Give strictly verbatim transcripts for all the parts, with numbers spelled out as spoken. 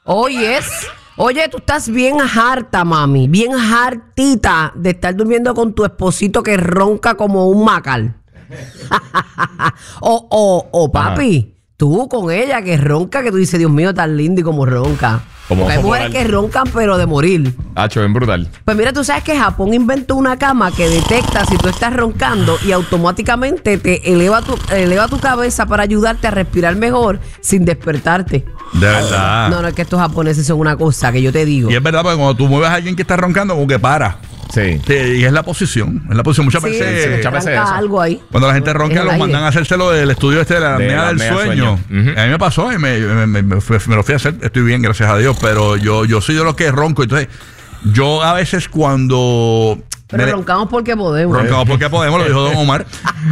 Oye, es... Oye, tú estás bien harta, mami. Bien hartita de estar durmiendo con tu esposito que ronca como un macal. o, o, o, papi, ajá, tú con ella que ronca, que tú dices, Dios mío, tan lindo y como ronca. Como hay mujeres que roncan, pero de morir. Hacho, bien brutal. Pues mira, tú sabes que Japón inventó una cama que detecta si tú estás roncando y automáticamente te eleva tu, eleva tu cabeza para ayudarte a respirar mejor sin despertarte. De verdad. No, no, es que estos japoneses son una cosa que yo te digo. Y es verdad, porque cuando tú mueves a alguien que está roncando, como que para. Sí. Sí, y es la posición. Es la posición. Muchas sí, veces. sí, muchas veces eso. Algo ahí. Cuando la gente ronca, los mandan a hacérselo del estudio este de la de apnea la del apnea sueño. sueño. Uh-huh. A mí me pasó y me, me, me, me, fui, me lo fui a hacer. Estoy bien, gracias a Dios. Pero yo, yo soy de los que ronco. Entonces, yo a veces cuando. Pero me, roncamos porque podemos. Roncamos porque podemos, lo dijo Don Omar.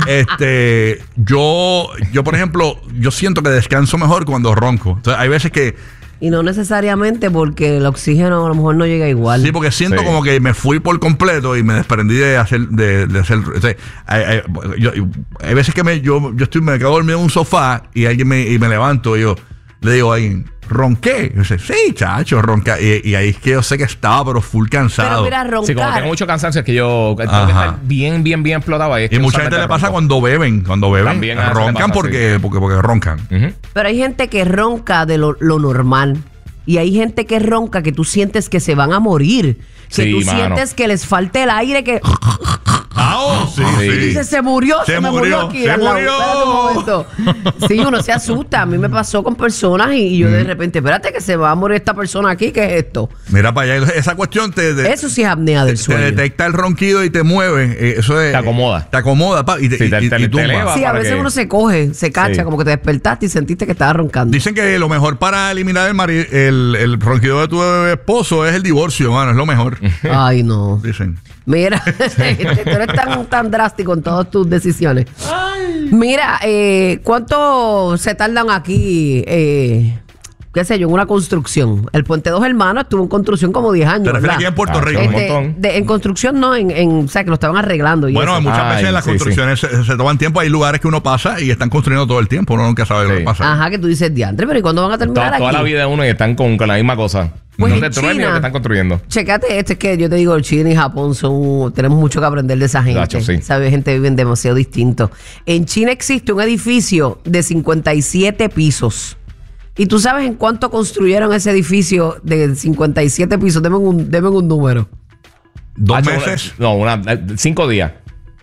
Este, yo, yo, por ejemplo, yo siento que descanso mejor cuando ronco. Entonces, hay veces que. Y no necesariamente porque el oxígeno a lo mejor no llega igual. Sí, porque siento sí. como que me fui por completo y me desprendí de hacer... De, de hacer o sea, hay, hay, yo, hay veces que me, yo, yo estoy, me quedo dormido en un sofá y alguien me, y me levanto y yo le digo a alguien, ¿ronqué? Y dice, sí, chacho, ronca. Y, y ahí es que yo sé que estaba, pero full cansado. Pero mira, roncar. Sí, como tengo mucho cansancio es que yo tengo que estar bien, bien, bien explotado ahí. Es y mucha gente le pasa cuando beben. Cuando beben, También roncan pasa, porque, sí. porque, porque roncan. Uh-huh. Pero hay gente que ronca de lo, lo normal. Y hay gente que ronca que tú sientes que se van a morir. Que sí, tú mano. sientes que les falta el aire, que... Ah, oh, sí, sí. Y dice, se murió, se, se me murió, murió aquí. Se murió. Espérate un momento. Sí, uno se asusta. A mí me pasó con personas y yo mm. de repente, espérate que se va a morir esta persona aquí, ¿qué es esto? Mira para allá, esa cuestión te... De, eso sí es apnea del te, sueño. Te detecta el ronquido y te mueve. Eh, eso es... Te acomoda. Te acomoda, pa, y te, sí, y, te, y, te, y te eleva. Sí, a veces que... uno se coge, se cacha, sí. como que te despertaste y sentiste que estabas roncando. Dicen que lo mejor para eliminar el, mari, el, el ronquido de tu esposo es el divorcio, mano, es lo mejor. Ay, no. Dicen. Mira, tú eres tan, tan drástico en todas tus decisiones. Ay. Mira, eh, ¿cuánto se tardan aquí, eh, qué sé yo, en una construcción? El Puente Dos Hermanos estuvo en construcción como diez años. ¿Te refieres aquí en Puerto ah, Rico? Este, un montón. De, en construcción no, en, en, o sea, que lo estaban arreglando. Y bueno, eso. muchas Ay, veces en las sí, construcciones sí. Se, se toman tiempo. Hay lugares que uno pasa y están construyendo todo el tiempo. Uno nunca sabe sí. lo que pasa. Ajá, que tú dices, diantre, pero ¿y cuándo van a terminar toda, aquí? Toda la vida de uno y están con, con la misma cosa. Pues no en te truenen que están construyendo. Chécate esto, es que yo te digo, China y Japón son, tenemos mucho que aprender de esa gente. Gacho, sí. ¿Sabes? Gente viven demasiado distinto. En China existe un edificio de cincuenta y siete pisos. ¿Y tú sabes en cuánto construyeron ese edificio de cincuenta y siete pisos? Deme un, deme un número. ¿Dos ah, meses? No, una, cinco días.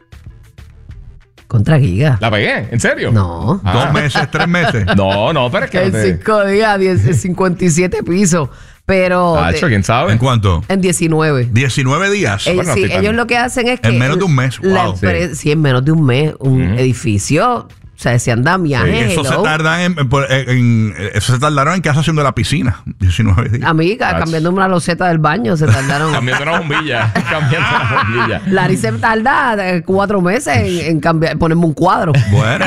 Contra Giga. ¿La pegué? ¿En serio? No. Ah. ¿Dos meses? ¿Tres meses? No, no, pero es que... En te... cinco días, diez, cincuenta y siete pisos. Pero... Tacho, ¿quién sabe? ¿En cuánto? En diecinueve. diecinueve días. Ellos, bueno, sí, tan... ellos lo que hacen es que... En menos de un mes. Wow. La empre- sí. sí, en menos de un mes. Un uh-huh. edificio... O sea, se andan viajes. Sí, eso, se tardan en, en, en, eso se tardaron en casa haciendo la piscina. diecinueve días. Amiga, That's... cambiando una loseta del baño, se tardaron. Cambiando una bombilla. Cambiando una bombilla. Larry se tarda cuatro meses en, en cambiar, ponerme un cuadro. Bueno.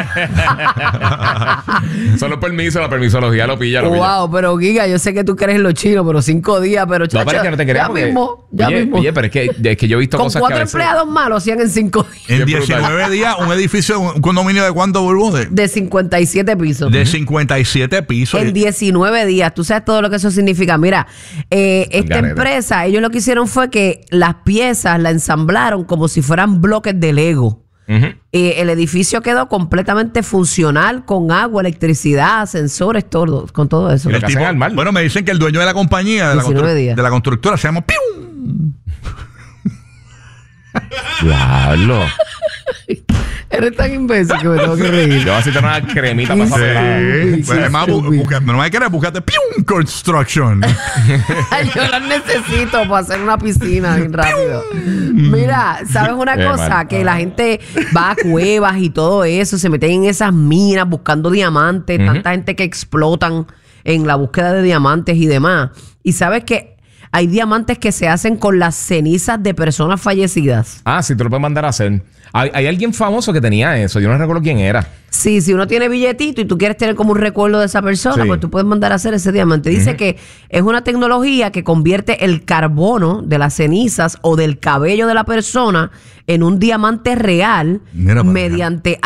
Solo permiso, la permisología lo pilla, lo pilla. Wow, pero Giga, yo sé que tú crees en los chinos, pero cinco días, pero chacho, no, pero es que no te creas ya porque... mismo, ya oye, mismo. Oye, pero es que, es que yo he visto con cosas cuatro que a veces... empleados malos hacían en cinco días. En diecinueve días, un edificio, un condominio de cuánto, Bulbo? De, de cincuenta y siete pisos. De cincuenta y siete pisos. En diecinueve días. Tú sabes todo lo que eso significa. Mira, eh, esta Gareta. empresa, ellos lo que hicieron fue que las piezas las ensamblaron como si fueran bloques de Lego. Uh-huh. Eh, el edificio quedó completamente funcional con agua, electricidad, sensores, todo, con todo eso. El tipo, bueno, me dicen que el dueño de la compañía, de la, constru- de la constructora, se llama ¡Pium! Diablo. Eres tan imbécil que me tengo que reír. Yo voy a hacer una cremita para saber. Sí, pues además, busca, no me quieres buscarte ¡Pium! Construction. Yo las necesito para hacer una piscina bien rápido. Mira, ¿sabes una Qué cosa? mal. Que la gente va a cuevas y todo eso, se meten en esas minas buscando diamantes, uh-huh. tanta gente que explotan en la búsqueda de diamantes y demás. Y sabes que hay diamantes que se hacen con las cenizas de personas fallecidas. Ah, sí, te lo puedes mandar a hacer. Hay, hay alguien famoso que tenía eso. Yo no recuerdo quién era. Sí, si uno tiene billetito y tú quieres tener como un recuerdo de esa persona, sí. pues tú puedes mandar a hacer ese diamante. Dice uh-huh. que es una tecnología que convierte el carbono de las cenizas o del cabello de la persona en un diamante real. Mira, mediante